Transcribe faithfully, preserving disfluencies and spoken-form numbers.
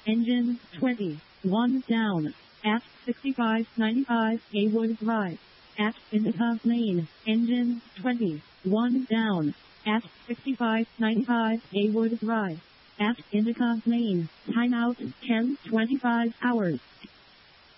Engine twenty-one down. At sixty-five ninety-five Haywood Drive. At Indica Lane. Engine twenty-one down. At sixty-five ninety-five Haywood Drive. At Indica Lane. Timeout ten twenty-five hours.